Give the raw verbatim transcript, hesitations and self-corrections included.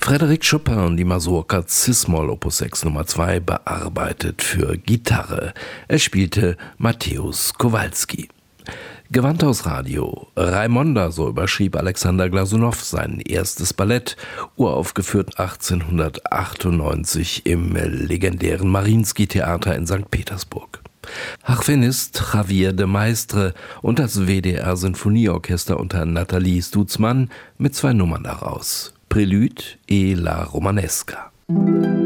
Frédéric Chopin, die Mazurka Cis-Moll Opus sechs Nummer zwei, bearbeitet für Gitarre. Er spielte Mateusz Kowalski. Gewandhausradio. Raimonda, so überschrieb Alexander Glasunow sein erstes Ballett, uraufgeführt achtzehnhundertachtundneunzig im legendären Mariinsky-Theater in Sankt Petersburg. Harfenist Javier de Maistre und das W D R-Sinfonieorchester unter Nathalie Stutzmann mit zwei Nummern daraus. Prélude et la Romanesca.